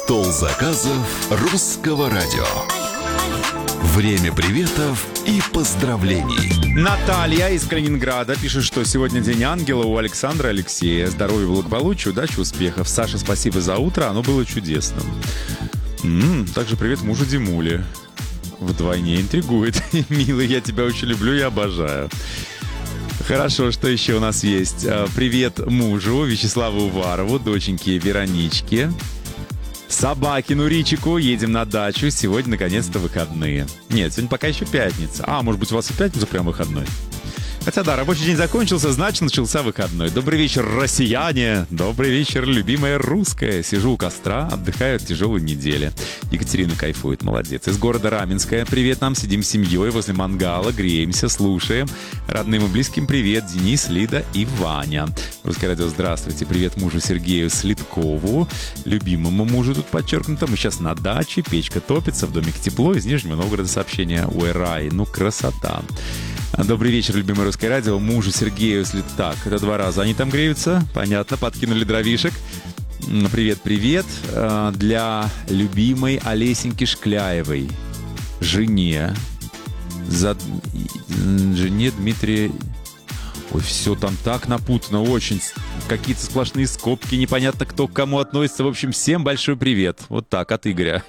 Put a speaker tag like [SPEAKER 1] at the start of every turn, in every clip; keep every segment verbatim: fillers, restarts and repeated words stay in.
[SPEAKER 1] Стол заказов русского радио. Время приветов и поздравлений.
[SPEAKER 2] Наталья из Калининграда пишет, что сегодня день ангела у Александра Алексея. Здоровья, благополучия, удачи, успехов. Саша, спасибо за утро, оно было чудесным. М-м, также привет мужу Димуле. Вдвойне интригует. Милый, я тебя очень люблю и обожаю. Хорошо, что еще у нас есть? Привет мужу Вячеславу Уварову, доченьке Вероничке, собакину Ричику. Едем на дачу. Сегодня, наконец-то, выходные. Нет, сегодня пока еще пятница. А, может быть, у вас и пятница прям выходной? Хотя, да, рабочий день закончился, значит, начался выходной. Добрый вечер, россияне! Добрый вечер, любимая русская. Сижу у костра, отдыхаю от тяжелой недели. Екатерина кайфует, молодец. Из города Раменская. Привет нам, сидим с семьей возле мангала, греемся, слушаем. Родным и близким привет, Денис, Лида и Ваня. Русское радио, здравствуйте. Привет мужу Сергею Слиткову. Любимому мужу тут подчеркнуто. Мы сейчас на даче, печка топится, в домике тепло. Из Нижнего Новгорода сообщение. Ой, рай, ну красота. Добрый вечер, любимое русское радио. Мужу Сергею, если так, это два раза они там греются. Понятно, подкинули дровишек. Привет, привет. Для любимой Олесеньки Шкляевой, жене, за... жене Дмитрия... Ой, все там так напутано, очень. Какие-то сплошные скобки, непонятно, кто к кому относится. В общем, всем большой привет. Вот так, от Игоря.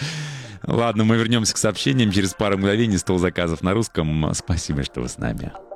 [SPEAKER 2] Ладно, мы вернемся к сообщениям через пару мгновений. Стол заказов на русском. Спасибо, что вы с нами.